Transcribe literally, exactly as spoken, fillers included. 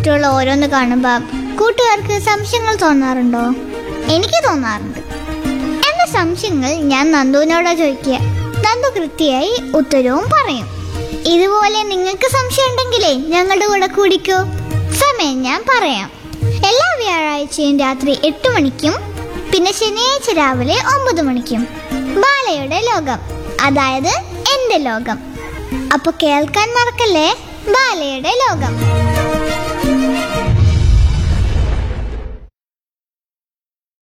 ചുറ്റുമുള്ള ഓരോന്ന് കാണുമ്പോൾ കൂട്ടുകാർക്ക് സംശയങ്ങൾ തോന്നാറുണ്ടോ? എനിക്ക് തോന്നാറുണ്ട്. എന്റെ സംശയങ്ങൾ ഞാൻ നന്ദുവിനോടാ ചോദിക്കുക. നന്ദു കൃത്യമായി ഉത്തരവും പറയും. ഇതുപോലെ നിങ്ങൾക്ക് സംശയം ഉണ്ടെങ്കിലേ ഞങ്ങളുടെ കൂടെ കൂടിക്കോ. സമയം ഞാൻ പറയാം. എല്ലാ വ്യാഴാഴ്ചയും രാത്രി എട്ട് മണിക്കും പിന്നെ ശനിയാഴ്ച രാവിലെ ഒമ്പത് മണിക്കും ബാലയുടെ ലോകം, അതായത് എന്റെ ലോകം. അപ്പൊ കേൾക്കാൻ മറക്കല്ലേ, ബാലയുടെ ലോകം.